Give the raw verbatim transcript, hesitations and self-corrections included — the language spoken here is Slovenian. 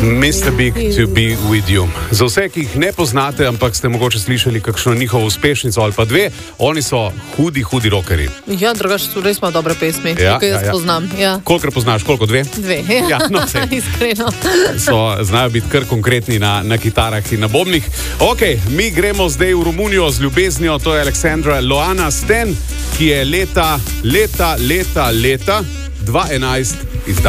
mister Big to be with you. Za vse, ki jih ne poznate, ampak ste mogoče slišali kakšno njihovo uspešnico ali pa dve, oni so hudi, hudi rokeri. Ja, drugače so res ima dobre pesmi, Ja, ki jaz ja, ja. poznam. Ja. Kolikor poznaš, koliko? Dve? Dve, Ja, no, sej. iskreno. So, znajo biti kar konkretni na, na kitarah in na bobnih. Ok, mi gremo zdaj v Romunijo z ljubeznijo, to je Aleksandra Loana Sten, ki je leta, leta, leta, leta dva enajst izdala